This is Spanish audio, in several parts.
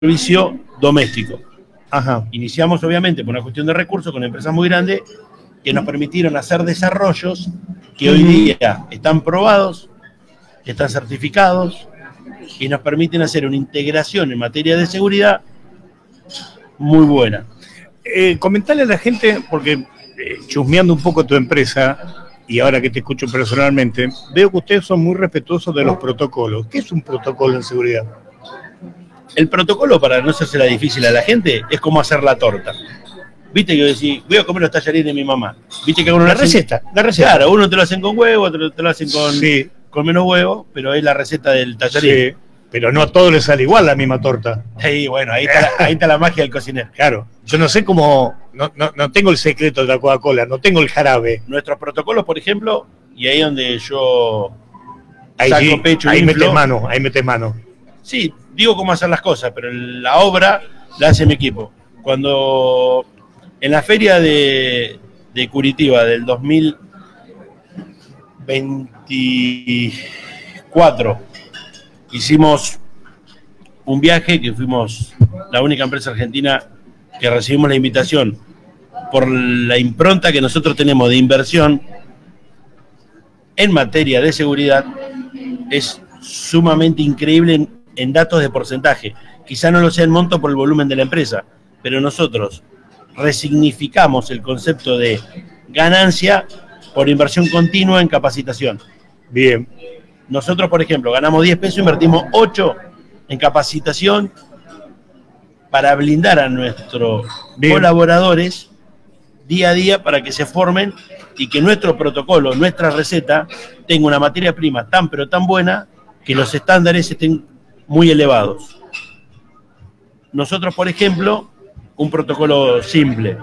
servicio doméstico. Ajá. Iniciamos, obviamente, por una cuestión de recursos, con empresas muy grandes que nos permitieron hacer desarrollos que hoy día están probados, están certificados y nos permiten hacer una integración en materia de seguridad muy buena. Comentarle a la gente, porque chusmeando un poco tu empresa, y ahora que te escucho personalmente, veo que ustedes son muy respetuosos de los protocolos. ¿Qué es un protocolo en seguridad? El protocolo, para no hacérsela difícil a la gente, es como hacer la torta. Viste que yo decía, voy a comer los tallarines de mi mamá. Viste que uno la receta. Claro, uno te lo hacen con huevo, otro te lo hacen con menos huevo, pero es la receta del tallarín. Sí, pero no a todos les sale igual la misma torta. Sí, bueno, ahí está la magia del cocinero. Claro, yo no sé cómo, no tengo el secreto de la Coca-Cola, no tengo el jarabe. Nuestros protocolos, por ejemplo, y ahí donde yo saco pecho y inflo, ahí metes mano. Sí, digo cómo hacer las cosas, pero la obra la hace mi equipo. Cuando en la feria de Curitiba del 2024 hicimos un viaje que fuimos la única empresa argentina que recibimos la invitación por la impronta que nosotros tenemos de inversión en materia de seguridad. Es sumamente increíble en datos de porcentaje. Quizá no lo sea en monto por el volumen de la empresa, pero nosotros resignificamos el concepto de ganancia por inversión continua en capacitación. Bien. Nosotros, por ejemplo, ganamos 10 pesos, invertimos 8 en capacitación para blindar a nuestros colaboradores día a día para que se formen y que nuestro protocolo, nuestra receta, tenga una materia prima tan pero tan buena que los estándares estén muy elevados. Nosotros, por ejemplo, un protocolo simple.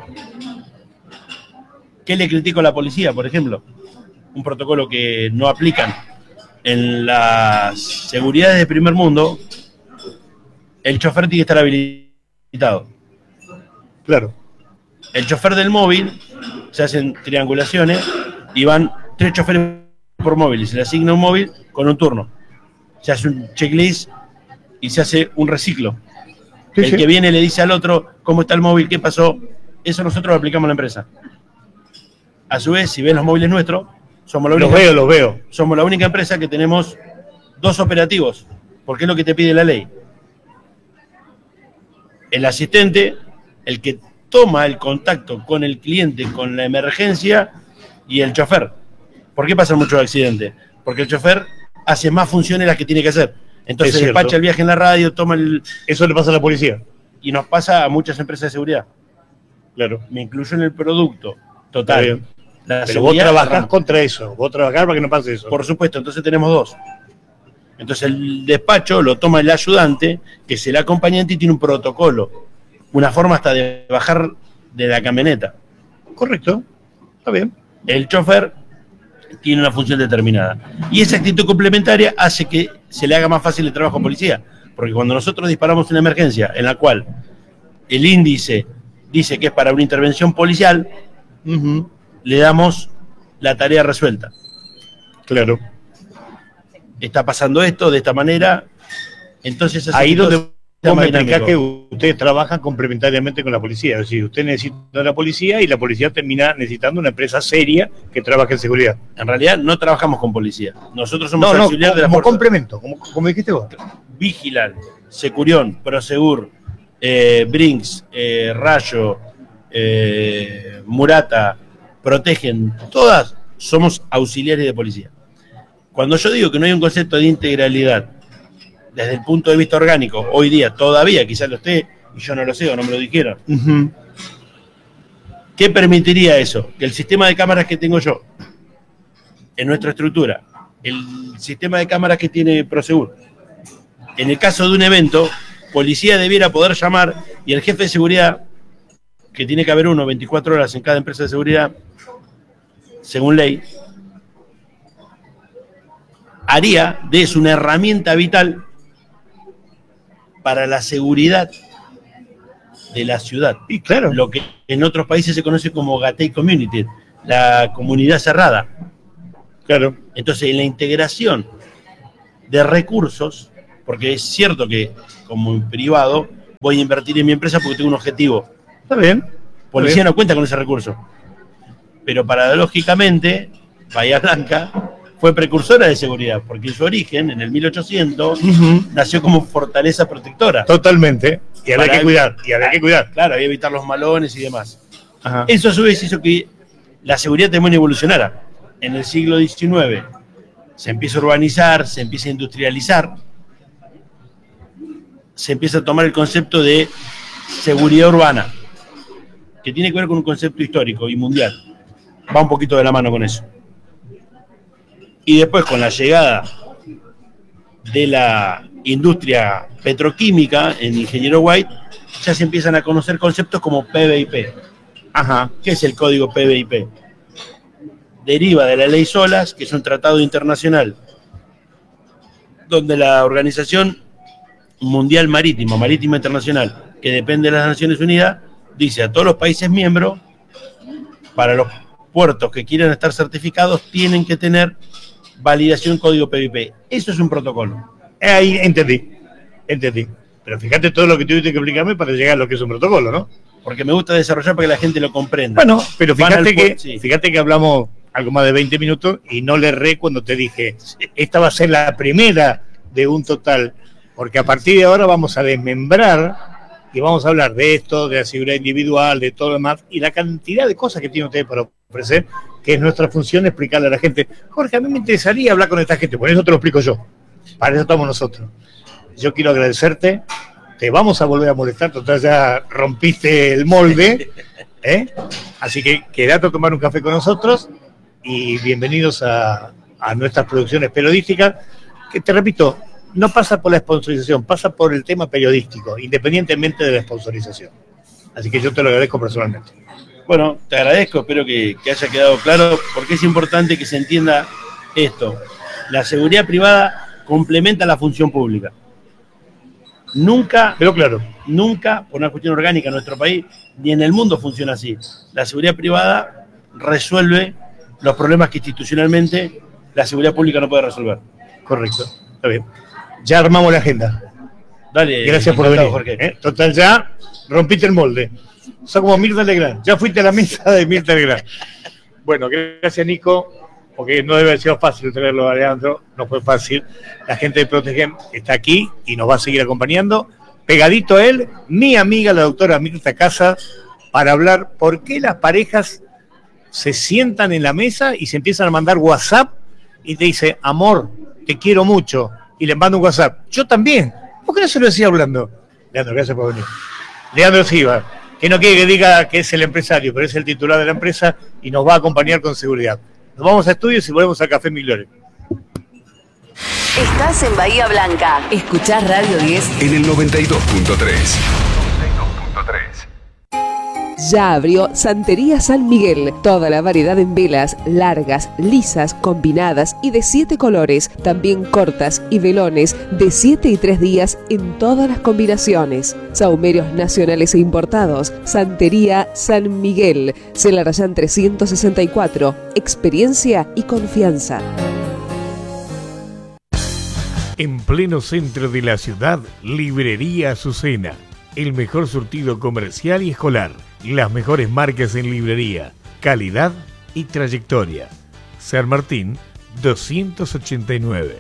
¿Qué le critico a la policía, por ejemplo? Un protocolo que no aplican. En las seguridades de primer mundo, el chofer tiene que estar habilitado. Claro. El chofer del móvil, se hacen triangulaciones y van 3 choferes por móvil y se le asigna un móvil con un turno. Se hace un checklist y se hace un reciclo. Sí, el que viene le dice al otro cómo está el móvil, qué pasó. Eso nosotros lo aplicamos a la empresa. A su vez, si ven los móviles nuestros, somos la única, los veo. Somos la única empresa que tenemos 2 operativos, porque es lo que te pide la ley. El asistente, el que toma el contacto con el cliente, con la emergencia, y el chofer. ¿Por qué pasan muchos accidentes? Porque el chofer hace más funciones las que tiene que hacer. Entonces despacha el viaje en la radio, toma el... Eso le pasa a la policía. Y nos pasa a muchas empresas de seguridad. Claro. Me incluyo en el producto. Total. Pero vos trabajás contra eso. Vos trabajás para que no pase eso. Por supuesto, entonces tenemos 2. Entonces el despacho lo toma el ayudante, que es el acompañante y tiene un protocolo. Una forma hasta de bajar de la camioneta. Correcto. Está bien. El chofer tiene una función determinada. Y esa actitud complementaria hace que se le haga más fácil el trabajo a policía. Porque cuando nosotros disparamos una emergencia en la cual el índice dice que es para una intervención policial, le damos la tarea resuelta. Claro. Está pasando esto de esta manera, entonces... Ahí donde vos me explicás que ustedes trabajan complementariamente con la policía. Es decir, usted necesita a la policía y la policía termina necesitando una empresa seria que trabaje en seguridad. En realidad no trabajamos con policía. Nosotros somos auxiliares de la fuerza. Como complemento, como dijiste vos. Vigilan, Securión, Prosegur, Brinks, Rayo, Murata, protegen, todas somos auxiliares de policía. Cuando yo digo que no hay un concepto de integralidad desde el punto de vista orgánico, hoy día todavía, quizás lo esté, y yo no lo sé o no me lo dijeron. ¿Qué permitiría eso? Que el sistema de cámaras que tengo yo, en nuestra estructura, el sistema de cámaras que tiene Prosegur, en el caso de un evento, policía debiera poder llamar y el jefe de seguridad, que tiene que haber uno 24 horas en cada empresa de seguridad, según ley, haría de eso una herramienta vital para la seguridad de la ciudad. Y claro, lo que en otros países se conoce como Gateway Community, la comunidad cerrada. Claro. Entonces, en la integración de recursos, porque es cierto que como en privado voy a invertir en mi empresa porque tengo un objetivo. Está bien. Policía no cuenta con ese recurso. Pero paradójicamente, Bahía Blanca fue precursora de seguridad, porque en su origen, en el 1800, nació como fortaleza protectora. Totalmente. Y había que cuidar. Claro, había que evitar los malones y demás. Ajá. Eso a su vez hizo que la seguridad también evolucionara. En el siglo XIX se empieza a urbanizar, se empieza a industrializar, se empieza a tomar el concepto de seguridad urbana, que tiene que ver con un concepto histórico y mundial. Va un poquito de la mano con eso. Y después, con la llegada de la industria petroquímica en Ingeniero White, ya se empiezan a conocer conceptos como PBIP. Ajá. ¿Qué es el código PBIP? Deriva de la ley SOLAS, que es un tratado internacional donde la Organización Mundial Marítima Internacional, que depende de las Naciones Unidas, dice a todos los países miembros, para los puertos que quieran estar certificados, tienen que tener validación código PBIP. Eso es un protocolo. Ahí entendí. Pero fíjate todo lo que tuviste que explicarme para llegar a lo que es un protocolo, ¿no? Porque me gusta desarrollar para que la gente lo comprenda. Bueno, pero fíjate que hablamos algo más de 20 minutos y no le erré cuando te dije, esta va a ser la primera de un total, porque a partir de ahora vamos a desmembrar y vamos a hablar de esto, de la seguridad individual, de todo lo demás, y la cantidad de cosas que tiene usted para ofrecer, que es nuestra función explicarle a la gente. Jorge, a mí me interesaría hablar con esta gente, por eso te lo explico yo, para eso estamos nosotros. Yo quiero agradecerte, te vamos a volver a molestar, total ya rompiste el molde, así que quédate a tomar un café con nosotros y bienvenidos a nuestras producciones periodísticas, que te repito, no pasa por la sponsorización, pasa por el tema periodístico, independientemente de la sponsorización. Así que yo te lo agradezco personalmente. Bueno, te agradezco, espero que haya quedado claro, porque es importante que se entienda esto. La seguridad privada complementa la función pública. Nunca, pero claro, nunca, por una cuestión orgánica en nuestro país, ni en el mundo funciona así. La seguridad privada resuelve los problemas que institucionalmente la seguridad pública no puede resolver. Correcto, está bien. Ya armamos la agenda. Dale, gracias por venir, Jorge. Total, ya rompiste el molde. Sos como Mirta Legrand. Ya fuiste a la mesa de Mirta Legrand. Bueno, gracias, Nico, porque no debe haber sido fácil tenerlo a Leandro. No fue fácil. La gente de Protegen está aquí y nos va a seguir acompañando. Pegadito a él, mi amiga, la doctora Mirta Casas, para hablar por qué las parejas se sientan en la mesa y se empiezan a mandar WhatsApp y te dice, amor, te quiero mucho. Y le mando un WhatsApp. Yo también. ¿Por qué no se lo decía hablando? Leandro, gracias por venir. Leandro Silva, que no quiere que diga que es el empresario, pero es el titular de la empresa y nos va a acompañar con seguridad. Nos vamos a estudios y volvemos al Café Miglore. Estás en Bahía Blanca. Escuchás Radio 10 en el 92.3. Ya abrió Santería San Miguel. Toda la variedad en velas, largas, lisas, combinadas y de 7 colores. También cortas y velones de 7 y 3 días en todas las combinaciones. Sahumerios nacionales e importados. Santería San Miguel. Celarayán 364. Experiencia y confianza. En pleno centro de la ciudad, Librería Azucena. El mejor surtido comercial y escolar. Las mejores marcas en librería, calidad y trayectoria. San Martín 289.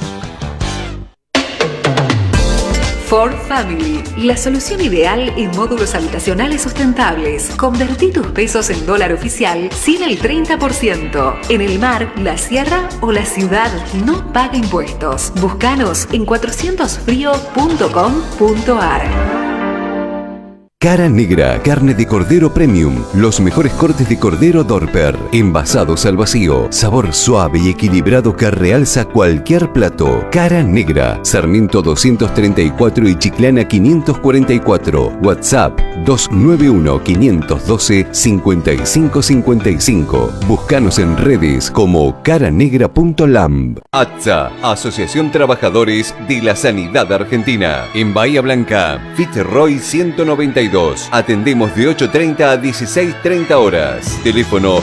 Ford Family, la solución ideal en módulos habitacionales sustentables. Convertí tus pesos en dólar oficial sin el 30%. En el mar, la sierra o la ciudad, no paga impuestos. Búscanos en 400frio.com.ar. Cara Negra, carne de cordero premium, los mejores cortes de cordero Dorper, envasados al vacío, sabor suave y equilibrado que realza cualquier plato. Cara Negra, Sarmiento 234 y Chiclana 544, WhatsApp 291-512-5555. Búscanos en redes como caranegra.lamb. ATSA, Asociación Trabajadores de la Sanidad Argentina, en Bahía Blanca, Fitzroy 192. Atendemos de 8:30 a 16:30 horas. Teléfono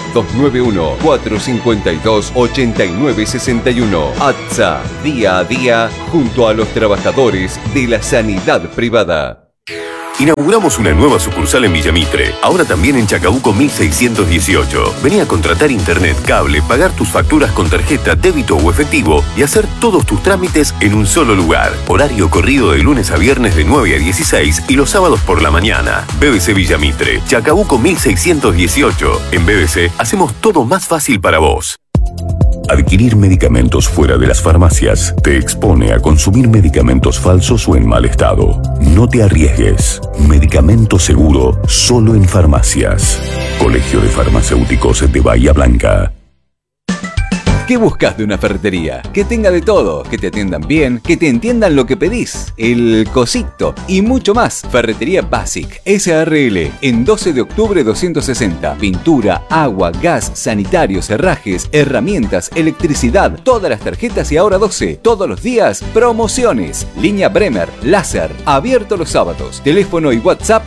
291-452-8961. ATSA, día a día junto a los trabajadores de la sanidad privada. Inauguramos una nueva sucursal en Villamitre, ahora también en Chacabuco 1618. Vení a contratar internet, cable, pagar tus facturas con tarjeta, débito o efectivo y hacer todos tus trámites en un solo lugar. Horario corrido de lunes a viernes de 9 a 16 y los sábados por la mañana. BBC Villamitre, Chacabuco 1618. En BBC hacemos todo más fácil para vos. Adquirir medicamentos fuera de las farmacias te expone a consumir medicamentos falsos o en mal estado. No te arriesgues. Medicamento seguro solo en farmacias. Colegio de Farmacéuticos de Bahía Blanca. ¿Qué buscas de una ferretería? Que tenga de todo, que te atiendan bien, que te entiendan lo que pedís, el cosito y mucho más. Ferretería Basic SRL en 12 de octubre 260. Pintura, agua, gas, sanitarios, herrajes, herramientas, electricidad, todas las tarjetas y ahora 12. Todos los días, promociones. Línea Bremer, láser, abierto los sábados. Teléfono y WhatsApp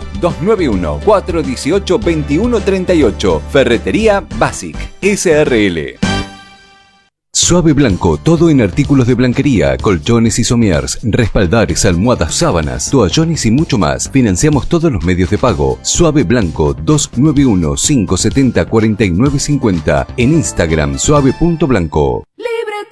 291-418-2138. Ferretería Basic SRL. Suave Blanco, todo en artículos de blanquería, colchones y somiers, respaldares, almohadas, sábanas, toallones y mucho más. Financiamos todos los medios de pago. Suave Blanco, 291-570-4950. En Instagram, suave.blanco.